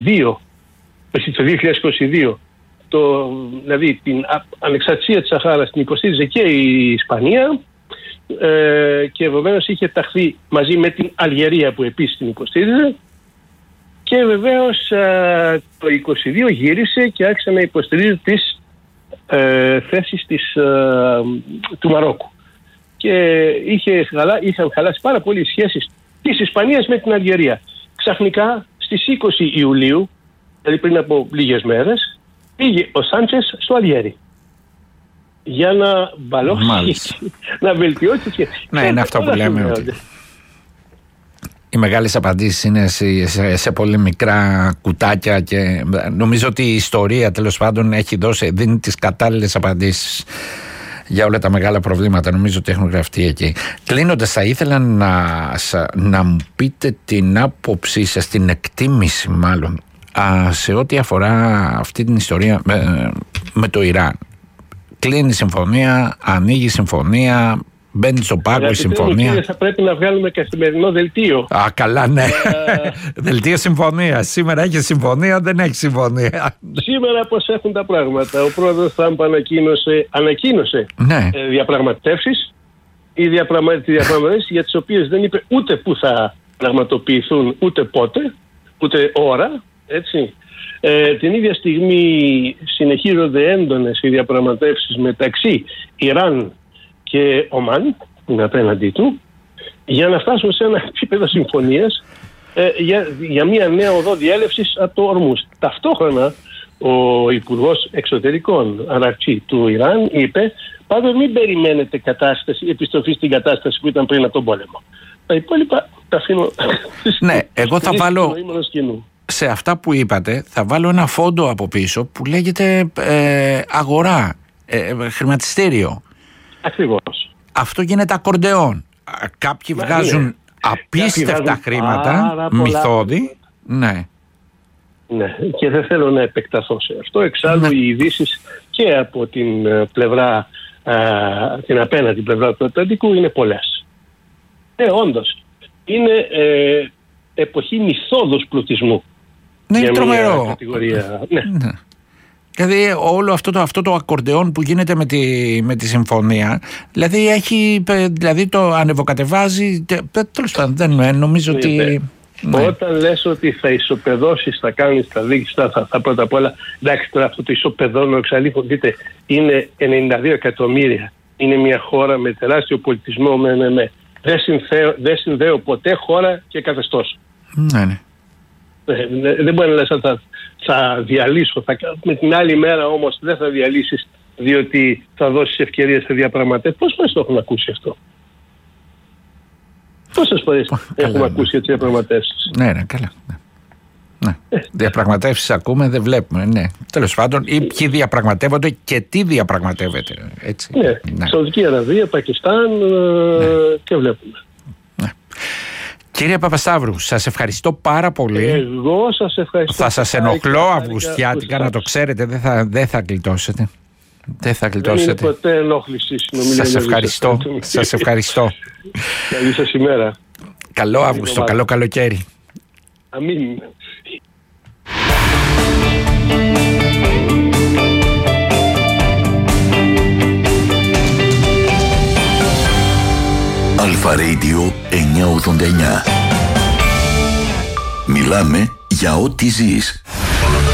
το 2022, δηλαδή την ανεξαρτησία της Σαχάρας την υποστήριζε και η Ισπανία, και επομένως είχε ταχθεί μαζί με την Αλγερία που επίσης την υποστήριζε, και βεβαίως το 2022 γύρισε και άρχισε να υποστηρίζει τις θέσεις του Μαρόκου, και είχαν χαλάσει πάρα πολύ οι σχέσεις της Ισπανίας με την Αλγερία. Ξαφνικά στις 20 Ιουλίου, δηλαδή πριν από λίγες μέρες, πήγε ο Σάντσες στο Αλγέρι για να μπαλώσει, να βελτιώσει τις σχέσεις. Ναι, είναι αυτό που λέμε, ότι οι μεγάλες απαντήσεις είναι σε πολύ μικρά κουτάκια, και νομίζω ότι η ιστορία τέλος πάντων δίνει τις κατάλληλες απαντήσεις για όλα τα μεγάλα προβλήματα. Νομίζω ότι έχουν γραφτεί εκεί. Κλείνοντας, θα ήθελα να μου πείτε την άποψή σας, την εκτίμηση μάλλον, σε ό,τι αφορά αυτή την ιστορία με το Ιράν. Κλείνει η συμφωνία, ανοίγει η συμφωνία, μπαίνει στο πάγκο η συμφωνία. Θα πρέπει να βγάλουμε καθημερινό δελτίο. Καλά, ναι. Δελτίο συμφωνία. Σήμερα έχει συμφωνία, δεν έχει συμφωνία. Σήμερα πώς έχουν τα πράγματα. Ο πρόεδρος Τραμπ ανακοίνωσε διαπραγματεύσεις. Οι διαπραγματεύσεις για τις οποίες δεν είπε ούτε πού θα πραγματοποιηθούν, ούτε πότε, ούτε ώρα. Έτσι. Την ίδια στιγμή συνεχίζονται έντονες οι διαπραγματεύσεις μεταξύ Ιράν και Ομάν, που είναι απέναντί του, για να φτάσουν σε ένα επίπεδο συμφωνίας για μια νέα οδό διέλευσης από το Ορμούζ. Ταυτόχρονα ο Υπουργός Εξωτερικών Αρακτσί του Ιράν είπε: πάντως μην περιμένετε επιστροφή στην κατάσταση που ήταν πριν από τον πόλεμο. Τα υπόλοιπα τα αφήνω. Ναι, εγώ θα βάλω σε αυτά που είπατε, θα βάλω ένα φόντο από πίσω που λέγεται αγορά, χρηματιστήριο. Ακριβώς. Αυτό γίνεται ακορντεόν. Κάποιοι βγάζουν απίστευτα χρήματα, μυθώδη. Ναι. Ναι, και δεν θέλω να επεκταθώ σε αυτό. Εξάλλου οι ειδήσεις και από την πλευρά, την απέναντι πλευρά του Ατλαντικού είναι πολλές. Όντως, είναι εποχή μυθώδους πλουτισμού. Ναι, είναι τρομερό. Κατηγορία. Ναι. Δηλαδή όλο αυτό το ακορντεόν που γίνεται με τη συμφωνία, δηλαδή το ανεβοκατεβάζει, τέλος πάντων δεν νομίζω ότι... Ναι. Όταν λες ότι θα ισοπεδώσεις, θα κάνεις, θα δείξεις, θα πρώτα απ' όλα, εντάξει, τώρα αυτό το ισοπεδώνω εξαλείφω, δείτε, είναι 92 εκατομμύρια. Είναι μια χώρα με τεράστιο πολιτισμό, δεν συνδέω ποτέ χώρα και καθεστώς. Ναι. Δεν μπορεί να λες θα διαλύσω, με την άλλη μέρα όμως δεν θα διαλύσεις, διότι θα δώσεις ευκαιρίες σε διαπραγματεύσεις. Πόσες φορές το έχουν ακούσει αυτό? Πόσες φορές έχουμε ακούσει για τις διαπραγματεύσεις? Ναι, καλά. Ναι. Διαπραγματεύσεις ακούμε, δεν βλέπουμε. Ναι. Τέλος πάντων, ή ποιοι διαπραγματεύονται και τι διαπραγματεύεται. Έτσι. Ναι. Σαουδική Αραβία, Πακιστάν, και βλέπουμε. Ναι. Κύριε Παπασταύρου, σας ευχαριστώ πάρα πολύ. Εγώ σας ευχαριστώ. Θα σας ενοχλώ αυγουστιάτικα, να το ξέρετε, δεν θα γλιτώσετε. Δεν θα γλιτώσετε. Δεν είναι ποτέ ενόχληση συνομιλία. Σας ευχαριστώ. Καλή σας ημέρα. Καλό Αύγουστο, καλό καλοκαίρι. Αμήν. Αλφα Radio 989. Μιλάμε για ό,τι ζεις.